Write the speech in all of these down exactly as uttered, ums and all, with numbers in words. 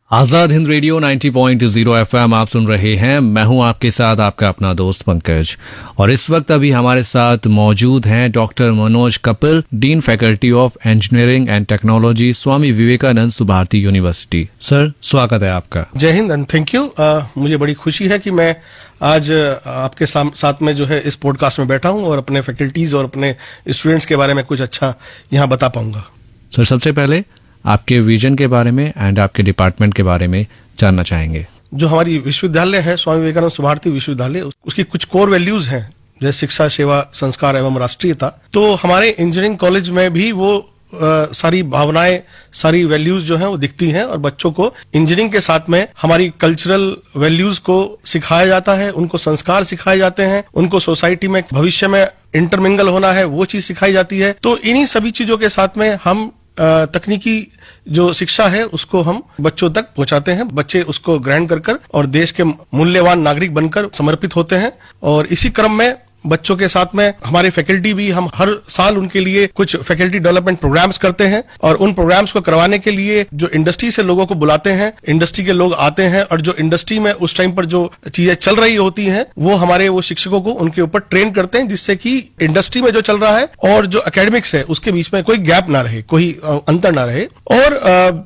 Azad Hind radio नब्बे point zero FM आप सुन रहे हैं। मैं हूं आपके साथ आपका अपना दोस्त पंकज, और इस वक्त अभी हमारे साथ मौजूद हैं doctor Manoj Kapil, dean faculty of engineering and technology, Swami Vivekananda Subharti university. Sir, स्वागत है आपका। जय हिंद एंड थैंक यू। मुझे बड़ी खुशी है कि मैं आज uh, आपके साथ में जो है इस पॉडकास्ट में बैठा हूं और अपने फैकल्टीज और अपने स्टूडेंट्स के बारे में कुछ अच्छा यहाँ बता पाऊंगा। सर, सबसे पहले आपके विजन के बारे में एंड आपके डिपार्टमेंट के बारे में जानना चाहेंगे। जो हमारी विश्वविद्यालय है स्वामी विवेकानंद सुभारती विश्वविद्यालय, उसकी कुछ कोर वैल्यूज हैं जैसे शिक्षा, सेवा, संस्कार एवं राष्ट्रीयता। तो हमारे इंजीनियरिंग कॉलेज में भी वो आ, सारी भावनाएं, सारी वैल्यूज जो हैं वो दिखती हैं, और बच्चों को इंजीनियरिंग के साथ में हमारी कल्चरल वैल्यूज को सिखाया जाता है, उनको संस्कार सिखाए जाते हैं, उनको सोसाइटी में भविष्य में इंटरमिंगल होना है वो चीज सिखाई जाती है। तो इन्हीं सभी चीजों के साथ में हम तकनीकी जो शिक्षा है उसको हम बच्चों तक पहुंचाते हैं। बच्चे उसको ग्रहण कर कर और देश के मूल्यवान नागरिक बनकर समर्पित होते हैं। और इसी क्रम में बच्चों के साथ में हमारे फैकल्टी भी, हम हर साल उनके लिए कुछ फैकल्टी डेवलपमेंट प्रोग्राम्स करते हैं, और उन प्रोग्राम्स को करवाने के लिए जो इंडस्ट्री से लोगों को बुलाते हैं, इंडस्ट्री के लोग आते हैं, और जो इंडस्ट्री में उस टाइम पर जो चीजें चल रही होती हैं वो हमारे वो शिक्षकों को उनके ऊपर ट्रेन करते हैं, जिससे कि इंडस्ट्री में जो चल रहा है और जो एकेडमिक्स है उसके बीच में कोई गैप ना रहे, कोई अंतर ना रहे। और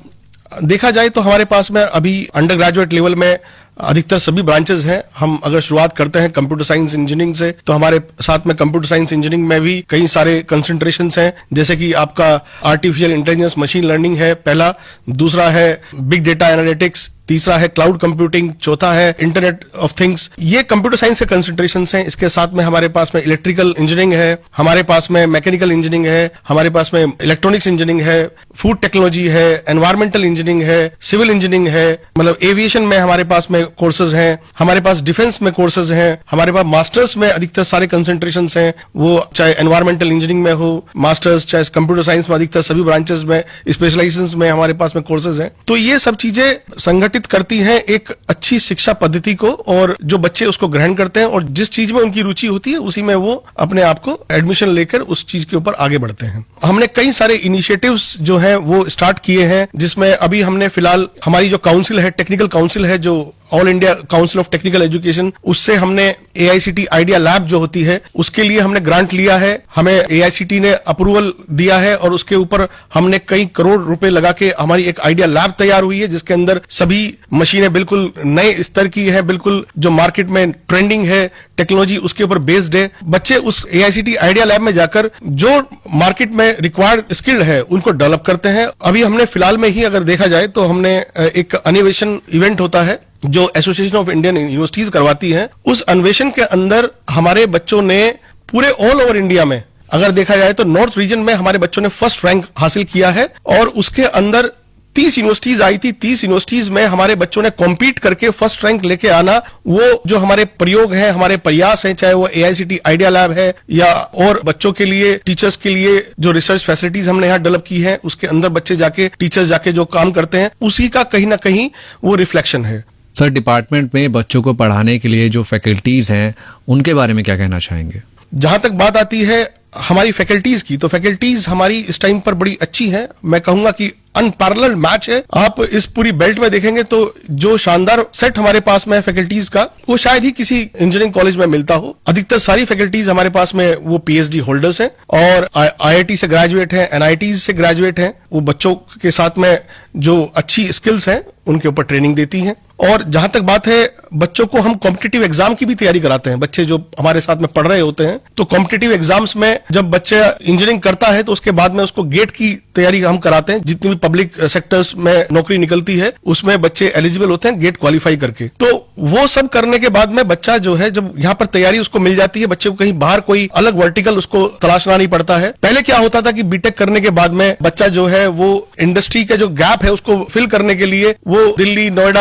आ, देखा जाए तो हमारे पास में अभी अंडर ग्रेजुएट लेवल में अधिकतर सभी ब्रांचेस हैं। हम अगर शुरुआत करते हैं कंप्यूटर साइंस इंजीनियरिंग से, तो हमारे साथ में कंप्यूटर साइंस इंजीनियरिंग में भी कई सारे कंसंट्रेशंस हैं, जैसे कि आपका आर्टिफिशियल इंटेलिजेंस, मशीन लर्निंग है पहला, दूसरा है बिग डेटा एनालिटिक्स, तीसरा है क्लाउड कंप्यूटिंग, चौथा है इंटरनेट ऑफ थिंग्स। ये कंप्यूटर साइंस के कंसंट्रेशंस हैं। इसके साथ में हमारे पास में इलेक्ट्रिकल इंजीनियरिंग है, हमारे पास में मैकेनिकल इंजीनियरिंग है, हमारे पास में इलेक्ट्रॉनिक्स इंजीनियरिंग है, फूड टेक्नोलॉजी है, एनवायरमेंटल इंजीनियरिंग है, सिविल इंजीनियरिंग है, मतलब एविएशन में हमारे पास में कोर्सेज हैं, हमारे पास डिफेंस में कोर्सेज हैं, हमारे पास मास्टर्स में अधिकतर सारे कंसंट्रेशंस हैं, वो चाहे एनवायरमेंटल इंजीनियरिंग में हो मास्टर्स, चाहे कंप्यूटर साइंस में अधिकतर सभी ब्रांचेस में स्पेशलाइजेशंस में हमारे पास में कोर्सेज हैं। तो ये सब चीजें संगठित करती हैं एक अच्छी शिक्षा पद्धति को, और जो बच्चे उसको ग्रहण करते हैं और जिस चीज में उनकी रुचि होती है उसी में वो अपने आप को एडमिशन लेकर उस चीज के ऊपर आगे बढ़ते हैं। हमने कई सारे इनिशिएटिव्स जो हैं वो स्टार्ट किए हैं, जिसमें अभी हमने फिलहाल हमारी जो काउंसिल है, टेक्निकल काउंसिल है, जो all India council of technical education, उससे हमने एआईसीटी आइडिया लैब जो होती है उसके लिए हमने ग्रांट लिया है। हमें एआईसीटी ने अप्रूवल दिया है, और उसके ऊपर हमने कई करोड़ रुपए लगा के हमारी एक आइडिया लैब तैयार हुई है, जिसके अंदर सभी मशीनें बिल्कुल नए स्तर की है, बिल्कुल जो मार्केट में ट्रेंडिंग है टेक्नोलॉजी उसके ऊपर बेस्ड है। बच्चे उस एआईसीटी आइडिया लैब में जाकर जो मार्केट में रिक्वायर्ड स्किल्ड है उनको डेवलप करते हैं। अभी हमने फिलहाल में ही अगर देखा जाए तो हमने एक अन्वेषण इवेंट होता है जो एसोसिएशन ऑफ इंडियन यूनिवर्सिटीज करवाती है। उस अन्वेषण के अंदर हमारे बच्चों ने पूरे ऑल ओवर इंडिया में अगर देखा जाए तो नॉर्थ रीजन में हमारे बच्चों ने फर्स्ट रैंक हासिल किया है, और उसके अंदर तीस यूनिवर्सिटीज आई थी। तीस यूनिवर्सिटीज में हमारे बच्चों ने कॉम्पीट करके फर्स्ट रैंक लेके आना, वो जो हमारे प्रयोग हैं, हमारे प्रयास हैं, चाहे वो एआईसीटी आइडिया लैब है या और बच्चों के लिए, टीचर्स के लिए जो रिसर्च फैसिलिटीज हमने यहाँ डेवलप की है, उसके अंदर बच्चे जाके, टीचर्स जाके जो काम करते हैं, उसी का कहीं ना कहीं वो रिफ्लेक्शन है। सर, डिपार्टमेंट में बच्चों को पढ़ाने के लिए जो फैकल्टीज हैं उनके बारे में क्या कहना चाहेंगे? जहां तक बात आती है हमारी फैकल्टीज की, तो फैकल्टीज हमारी इस टाइम पर बड़ी अच्छी है। मैं कहूंगा कि अनपैरेलल्ड मैच है। आप इस पूरी बेल्ट में देखेंगे तो जो शानदार सेट हमारे पास में है फैकल्टीज का, वो शायद ही किसी इंजीनियरिंग कॉलेज में मिलता हो। अधिकतर सारी फैकल्टीज हमारे पास में वो पीएचडी होल्डर्स हैं, और आईआईटी से ग्रेजुएट हैं, एनआईटी से ग्रेजुएट हैं। वो बच्चों के साथ में जो अच्छी स्किल्स हैं उनके ऊपर ट्रेनिंग देती हैं। और जहां तक बात है, बच्चों को हम कॉम्पिटिटिव एग्जाम की भी तैयारी कराते हैं। बच्चे जो हमारे साथ में पढ़ रहे होते हैं, तो कॉम्पिटिटिव एग्जाम्स में जब बच्चे इंजीनियरिंग करता है तो उसके बाद में उसको गेट की तैयारी हम कराते हैं। जितनी भी पब्लिक सेक्टर्स में नौकरी निकलती है उसमें बच्चे एलिजिबल होते हैं गेट क्वालिफाई करके। तो वो सब करने के बाद में बच्चा जो है, जब यहाँ पर तैयारी उसको मिल जाती है, बच्चे को कहीं बाहर कोई अलग वर्टिकल उसको तलाशना नहीं पड़ता है। पहले क्या होता था कि बीटेक करने के बाद में बच्चा जो है वो इंडस्ट्री का जो गैप है उसको फिल करने के लिए वो दिल्ली, नोएडा में जाके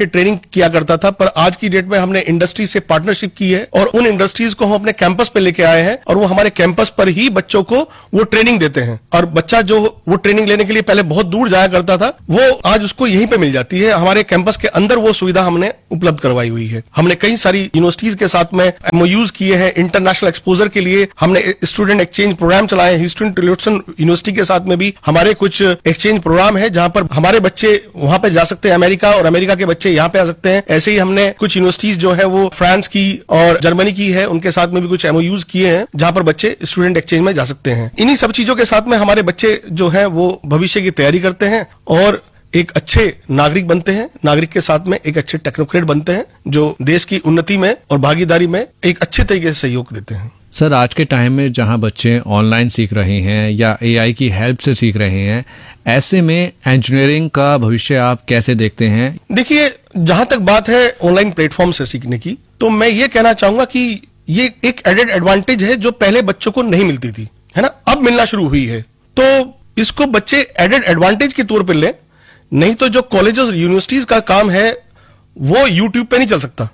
के ट्रेनिंग किया करता था, पर आज की डेट में हमने इंडस्ट्री से पार्टनरशिप की है और उन इंडस्ट्रीज को हम अपने कैंपस पे लेके आए हैं और वो हमारे कैंपस पर ही बच्चों को वो ट्रेनिंग देते हैं। और बच्चा जो वो ट्रेनिंग लेने के लिए पहले बहुत दूर जाया करता था, वो आज उसको यहीं पे मिल जाती है। हमारे कैंपस के अंदर वो सुविधा हमने उपलब्ध करवाई हुई है। हमने कई सारी यूनिवर्सिटीज के साथ में एमओयूज किए हैं। इंटरनेशनल एक्सपोजर के लिए हमने स्टूडेंट एक्सचेंज प्रोग्राम चलाए हैं। ह्यूस्टन टुलिसन यूनिवर्सिटी के साथ में भी हमारे कुछ एक्सचेंज प्रोग्राम है, जहां पर हमारे बच्चे वहां पे जा सकते हैं अमेरिका, और अमेरिका के बच्चे यहाँ पे आ सकते हैं। ऐसे ही हमने कुछ यूनिवर्सिटीज जो है वो फ्रांस की और जर्मनी की है, उनके साथ में भी कुछ एमओयूज किए हैं, जहां पर बच्चे स्टूडेंट एक्सचेंज में जा सकते हैं। इन्हीं सब चीजों के साथ में हमारे बच्चे जो है वो भविष्य की तैयारी करते हैं और एक अच्छे नागरिक बनते हैं। नागरिक के साथ में एक अच्छे टेक्नोक्रेट बनते हैं, जो देश की उन्नति में और भागीदारी में एक अच्छे तरीके से सहयोग देते हैं। सर, आज के टाइम में जहां बच्चे ऑनलाइन सीख रहे हैं या एआई की हेल्प से सीख रहे हैं, ऐसे में इंजीनियरिंग का भविष्य आप कैसे देखते हैं? देखिए, जहां तक बात है ऑनलाइन प्लेटफॉर्म से सीखने की, तो मैं ये कहना चाहूंगा कि ये एक एडेड एडवांटेज है जो पहले बच्चों को नहीं मिलती थी, है ना, अब मिलना शुरू हुई है। तो इसको बच्चे एडेड एडवांटेज के तौर पर ले, नहीं तो जो कॉलेज और यूनिवर्सिटीज का काम है वो यूट्यूब पे नहीं चल सकता।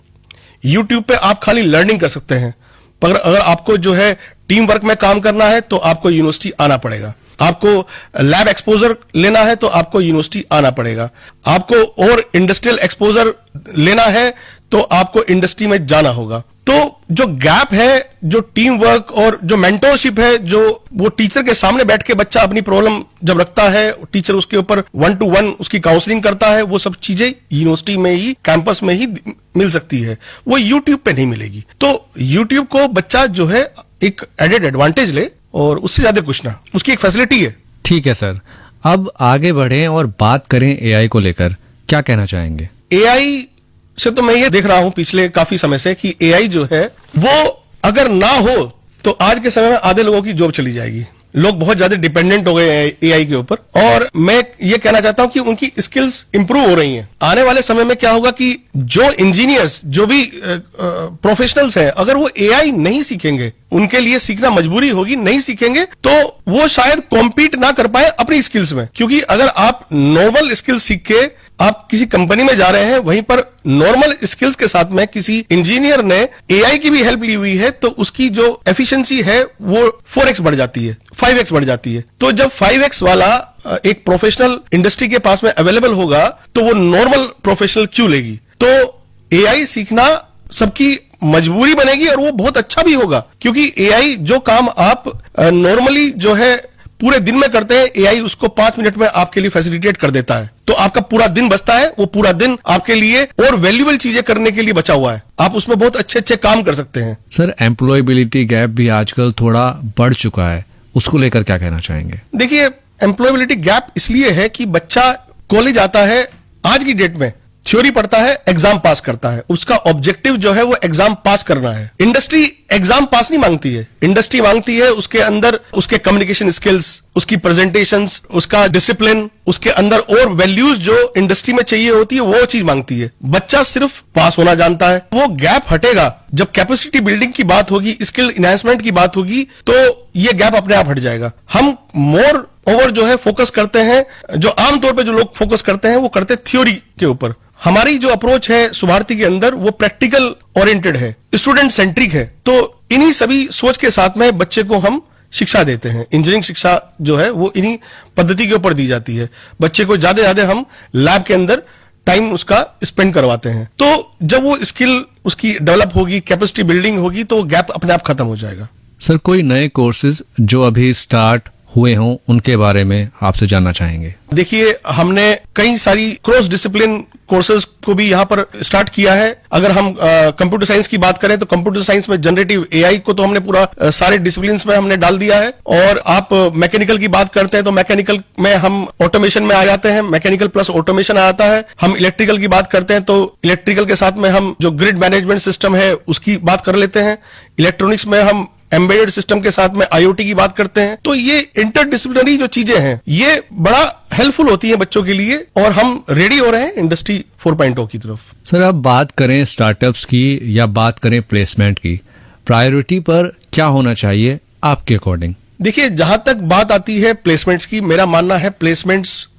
यूट्यूब पे आप खाली लर्निंग कर सकते हैं, पर अगर आपको जो है टीम वर्क में काम करना है तो आपको यूनिवर्सिटी आना पड़ेगा। आपको लैब एक्सपोजर लेना है तो आपको यूनिवर्सिटी आना पड़ेगा। आपको और इंडस्ट्रियल एक्सपोजर लेना है तो आपको इंडस्ट्री में जाना होगा। तो जो गैप है, जो टीम वर्क और जो मेंटोरशिप है, जो वो टीचर के सामने बैठ के बच्चा अपनी प्रॉब्लम जब रखता है, टीचर उसके ऊपर वन टू वन उसकी काउंसलिंग करता है, वो सब चीजें यूनिवर्सिटी में ही, कैंपस में ही मिल सकती है, वो यूट्यूब पे नहीं मिलेगी। तो यूट्यूब को बच्चा जो है एक एडेड एडवांटेज ले और उससे ज्यादा कुछ ना, उसकी एक फैसिलिटी है। ठीक है सर, अब आगे बढ़ें और बात करें एआई को लेकर, क्या कहना चाहेंगे? एआई से तो मैं ये देख रहा हूं पिछले काफी समय से कि एआई जो है वो अगर ना हो तो आज के समय में आधे लोगों की जॉब चली जाएगी। लोग बहुत ज्यादा डिपेंडेंट हो गए हैं एआई के ऊपर, और मैं ये कहना चाहता हूं कि उनकी स्किल्स इंप्रूव हो रही हैं। आने वाले समय में क्या होगा कि जो इंजीनियर्स, जो भी प्रोफेशनल्स हैं, अगर वो एआई नहीं सीखेंगे, उनके लिए सीखना मजबूरी होगी, नहीं सीखेंगे तो वो शायद कॉम्पीट ना कर पाए अपनी स्किल्स में। क्योंकि अगर आप नॉर्मल स्किल्स सीख के आप किसी कंपनी में जा रहे हैं, वहीं पर नॉर्मल स्किल्स के साथ में किसी इंजीनियर ने एआई की भी हेल्प ली हुई है, तो उसकी जो एफिशिएंसी है वो फोर एक्स बढ़ जाती है, फाइव एक्स बढ़ जाती है। तो जब फाइव एक्स वाला एक प्रोफेशनल इंडस्ट्री के पास में अवेलेबल होगा तो वो नॉर्मल प्रोफेशनल क्यों लेगी? तो एआई सीखना सबकी मजबूरी बनेगी और वो बहुत अच्छा भी होगा, क्योंकि एआई जो काम आप नॉर्मली जो है पूरे दिन में करते हैं, एआई उसको पांच मिनट में आपके लिए फैसिलिटेट कर देता है। तो आपका पूरा दिन बचता है, वो पूरा दिन आपके लिए और वैल्यूएबल चीजें करने के लिए बचा हुआ है। आप उसमें बहुत अच्छे अच्छे काम कर सकते हैं। सर, एम्प्लॉयबिलिटी गैप भी आजकल थोड़ा बढ़ चुका है, उसको लेकर क्या कहना चाहेंगे? देखिए, एम्प्लॉयबिलिटी गैप इसलिए है कि बच्चा कॉलेज आता है, आज की डेट में थ्योरी पढ़ता है, एग्जाम पास करता है, उसका ऑब्जेक्टिव जो है वो एग्जाम पास करना है। इंडस्ट्री एग्जाम पास नहीं मांगती है, इंडस्ट्री मांगती है उसके अंदर उसके कम्युनिकेशन स्किल्स, उसकी प्रेजेंटेशंस, उसका डिसिप्लिन, उसके अंदर और वैल्यूज जो इंडस्ट्री में चाहिए होती है वो चीज मांगती है। बच्चा सिर्फ पास होना जानता है। वो गैप हटेगा जब कैपेसिटी बिल्डिंग की बात होगी, स्किल इनहैंसमेंट की बात होगी, तो ये गैप अपने आप हट जाएगा। हम मोर ओवर जो है फोकस करते हैं, जो आमतौर पर जो लोग फोकस करते हैं वो करते हैं थ्योरी के ऊपर। हमारी जो अप्रोच है सुभारती के अंदर वो प्रैक्टिकल ओरिएंटेड है, स्टूडेंट सेंट्रिक है। तो इन्हीं सभी सोच के साथ में बच्चे को हम शिक्षा देते हैं। इंजीनियरिंग शिक्षा जो है वो इन्हीं पद्धति के ऊपर दी जाती है। बच्चे को ज्यादा ज्यादा हम लैब के अंदर टाइम उसका स्पेंड करवाते हैं। तो जब वो स्किल उसकी डेवलप होगी, कैपेसिटी बिल्डिंग होगी, तो गैप अपने आप खत्म हो जाएगा। सर, कोई नए कोर्सेज जो अभी स्टार्ट हुए हों उनके बारे में आपसे जानना चाहेंगे? देखिए, हमने कई सारी क्रॉस डिसिप्लिन कोर्सेज को भी यहाँ पर स्टार्ट किया है। अगर हम कंप्यूटर साइंस की बात करें तो कंप्यूटर साइंस में जनरेटिव एआई को तो हमने पूरा आ, सारे डिसिप्लिन में हमने डाल दिया है। और आप मैकेनिकल की बात करते हैं तो मैकेनिकल में हम ऑटोमेशन में आ जाते हैं, मैकेनिकल प्लस ऑटोमेशन आ जाता है। हम इलेक्ट्रिकल की बात करते हैं तो इलेक्ट्रिकल के साथ में हम जो ग्रिड मैनेजमेंट सिस्टम है उसकी बात कर लेते हैं। इलेक्ट्रॉनिक्स में हम एम्बेडेड सिस्टम के साथ में आईओटी की बात करते हैं। तो ये इंटरडिसिप्लिनरी जो चीजें हैं ये बड़ा हेल्पफुल होती है बच्चों के लिए, और हम रेडी हो रहे हैं इंडस्ट्री फोर पॉइंट ओ की तरफ। सर, अब बात करें स्टार्टअप्स की या बात करें प्लेसमेंट की, प्रायोरिटी पर क्या होना चाहिए आपके अकॉर्डिंग? देखिए, जहां तक बात आती है प्लेसमेंट्स की, मेरा मानना है प्लेसमेंट्स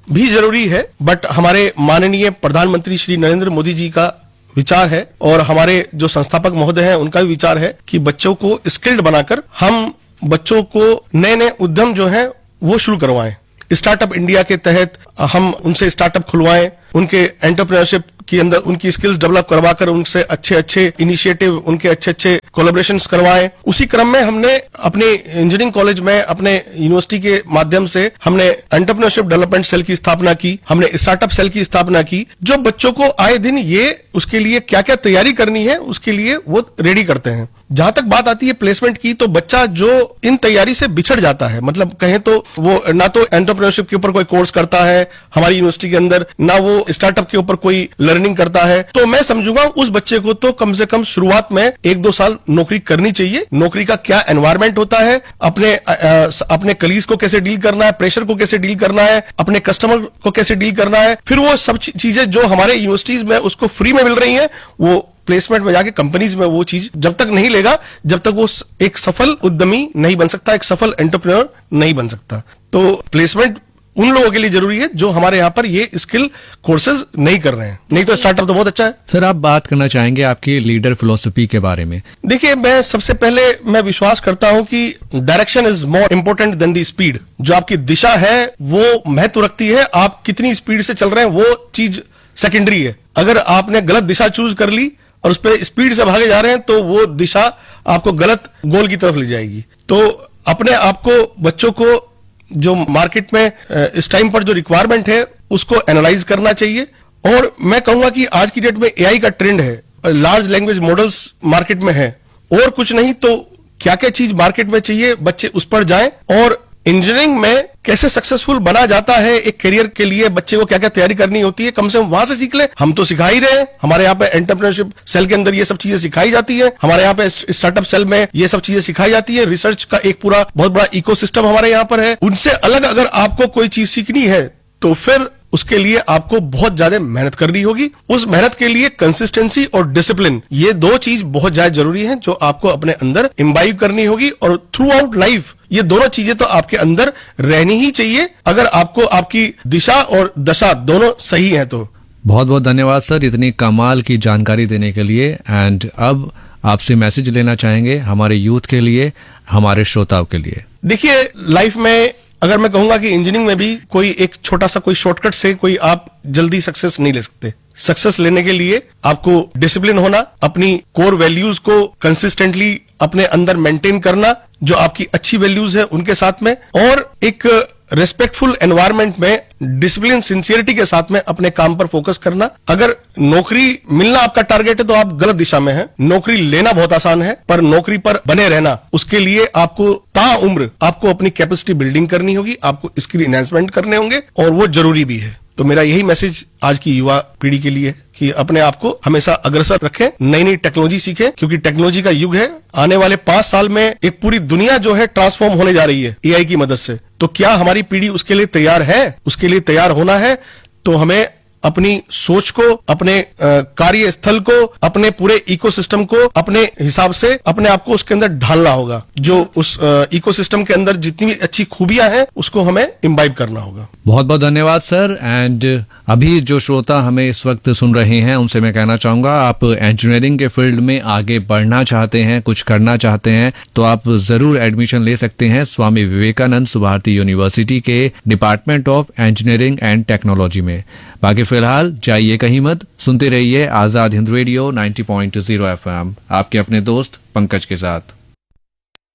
भी जरूरी है, बट हमारे माननीय प्रधानमंत्री श्री नरेंद्र मोदी जी का विचार है और हमारे जो संस्थापक महोदय हैं उनका भी विचार है कि बच्चों को स्किल्ड बनाकर हम बच्चों को नए नए उद्यम जो हैं वो शुरू करवाएं। स्टार्टअप इंडिया के तहत हम उनसे स्टार्टअप खुलवाएं, उनके एंटरप्रेन्योरशिप के अंदर उनकी स्किल्स डेवलप करवाकर उनसे अच्छे अच्छे इनिशिएटिव, उनके अच्छे अच्छे कोलैबोरेशंस करवाएं। उसी क्रम में हमने अपने इंजीनियरिंग कॉलेज में अपने यूनिवर्सिटी के माध्यम से हमने एंटरप्रेन्योरशिप डेवलपमेंट सेल की स्थापना की, हमने स्टार्टअप सेल की स्थापना की, जो बच्चों को आए दिन ये उसके लिए क्या क्या तैयारी करनी है उसके लिए वो रेडी करते हैं। जहां तक बात आती है प्लेसमेंट की, तो बच्चा जो इन तैयारी से बिछड़ जाता है, मतलब कहें तो वो ना तो एंटरप्रेन्योरशिप के ऊपर कोई कोर्स करता है हमारी यूनिवर्सिटी के अंदर, ना वो स्टार्टअप के ऊपर कोई लर्निंग करता है, तो मैं समझूंगा उस बच्चे को तो कम से कम शुरुआत में एक दो साल नौकरी करनी चाहिए। नौकरी का क्या एनवायरमेंट होता है, अपने आ, अपने कलीग को कैसे डील करना है, प्रेशर को कैसे डील करना है, अपने कस्टमर को कैसे डील करना है, फिर वो सब चीजें जो हमारे यूनिवर्सिटीज में उसको फ्री में मिल रही है, वो प्लेसमेंट में जाके कंपनीज में वो चीज जब तक नहीं लेगा, जब तक वो एक सफल उद्यमी नहीं बन सकता, एक सफल एंटरप्रेन्योर नहीं बन सकता। तो प्लेसमेंट उन लोगों के लिए जरूरी है जो हमारे यहाँ पर ये स्किल कोर्सेज नहीं कर रहे हैं, नहीं तो स्टार्टअप तो बहुत अच्छा है। सर, आप बात करना चाहेंगे आपकी लीडर फिलोसफी के बारे में? देखिए, मैं सबसे पहले मैं विश्वास करता हूं कि direction is more important then the speed. जो आपकी दिशा है वो महत्व रखती है, आप कितनी स्पीड से चल रहे हैं वो चीज सेकेंडरी है। अगर आपने गलत दिशा चूज कर ली और उस पर स्पीड से भागे जा रहे हैं तो वो दिशा आपको गलत गोल की तरफ ले जाएगी। तो अपने आप को, बच्चों को जो मार्केट में इस टाइम पर जो रिक्वायरमेंट है उसको एनालाइज करना चाहिए। और मैं कहूंगा कि आज की डेट में एआई का ट्रेंड है, लार्ज लैंग्वेज मॉडल्स मार्केट में है, और कुछ नहीं तो क्या क्या चीज मार्केट में चाहिए बच्चे उस पर जाएं। और इंजीनियरिंग में कैसे सक्सेसफुल बना जाता है, एक करियर के लिए बच्चे को क्या क्या तैयारी करनी होती है, कम से कम वहां से सीख ले। हम तो सिखा ही रहे हैं, हमारे यहाँ पे एंटरप्रेन्योरशिप सेल के अंदर ये सब चीजें सिखाई जाती है, हमारे यहाँ पे स्टार्टअप सेल में ये सब चीजें सिखाई जाती है। रिसर्च का एक पूरा बहुत बड़ा इकोसिस्टम हमारे यहाँ पर है। उनसे अलग अगर आपको कोई चीज सीखनी है तो फिर उसके लिए आपको बहुत ज्यादा मेहनत करनी होगी। उस मेहनत के लिए कंसिस्टेंसी और डिसिप्लिन, ये दो चीज बहुत ज्यादा जरूरी है जो आपको अपने अंदर इम्बाइब करनी होगी। और थ्रू आउट लाइफ ये दोनों चीजें तो आपके अंदर रहनी ही चाहिए, अगर आपको आपकी दिशा और दशा दोनों सही है तो। बहुत बहुत धन्यवाद सर इतनी कमाल की जानकारी देने के लिए। एंड अब आपसे मैसेज लेना चाहेंगे हमारे यूथ के लिए, हमारे श्रोताओं के लिए। देखिए, लाइफ में अगर मैं कहूंगा कि इंजीनियरिंग में भी कोई एक छोटा सा कोई शॉर्टकट से कोई आप जल्दी सक्सेस नहीं ले सकते। सक्सेस लेने के लिए आपको डिसिप्लिन होना, अपनी कोर वैल्यूज को कंसिस्टेंटली अपने अंदर मेंटेन करना, जो आपकी अच्छी वैल्यूज है उनके साथ में, और एक रेस्पेक्टफुल एनवायरनमेंट में डिसिप्लिन सिंसियरिटी के साथ में अपने काम पर फोकस करना। अगर नौकरी मिलना आपका टारगेट है तो आप गलत दिशा में हैं। नौकरी लेना बहुत आसान है, पर नौकरी पर बने रहना, उसके लिए आपको ताउम्र आपको अपनी कैपेसिटी बिल्डिंग करनी होगी, आपको स्किल एनहांसमेंट करने होंगे, और वो जरूरी भी है। तो मेरा यही मैसेज आज की युवा पीढ़ी के लिए है कि अपने आप को हमेशा अग्रसर रखें, नई नई टेक्नोलॉजी सीखें, क्योंकि टेक्नोलॉजी का युग है। आने वाले पांच साल में एक पूरी दुनिया जो है ट्रांसफॉर्म होने जा रही है एआई की मदद से। तो क्या हमारी पीढ़ी उसके लिए तैयार है? उसके लिए तैयार होना है तो हमें अपनी सोच को, अपने कार्य स्थल को, अपने पूरे इकोसिस्टम को अपने हिसाब से अपने आप को उसके अंदर ढालना होगा। जो उस इकोसिस्टम के अंदर जितनी भी अच्छी खूबियां हैं उसको हमें इम्बाइब करना होगा। बहुत बहुत धन्यवाद सर। एंड अभी जो श्रोता हमें इस वक्त सुन रहे हैं उनसे मैं कहना चाहूंगा, आप इंजीनियरिंग के फील्ड में आगे बढ़ना चाहते हैं, कुछ करना चाहते हैं, तो आप जरूर एडमिशन ले सकते हैं स्वामी विवेकानंद सुभारती यूनिवर्सिटी के department of engineering and technology में। बाकी फिलहाल जाइए कहीं मत, सुनते रहिए आजाद हिंद रेडियो नब्बे पॉइंट ज़ीरो एफएम, आपके अपने दोस्त पंकज के साथ।